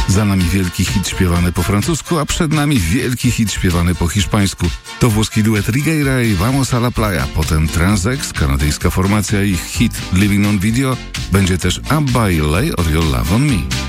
Za nami wielki hit śpiewany po francusku, a przed nami wielki hit śpiewany po hiszpańsku. To włoski duet Rigueira i Vamos a la Playa, potem Transex, kanadyjska formacja i ich hit Living on Video, będzie też Abba i Lay or Your Love on Me.